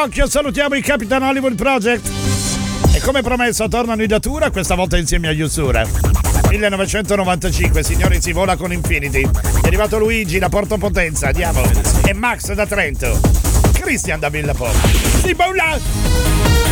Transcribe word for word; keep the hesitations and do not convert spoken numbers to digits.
Tokyo, salutiamo i Capitan Hollywood Project. E come promesso tornano i Datura, questa volta insieme a Yusura. millenovecentonovantacinque, signori, si vola con Infinity. È arrivato Luigi da Porto Potenza, andiamo. E Max da Trento. Christian da Villa Pop. Si vola!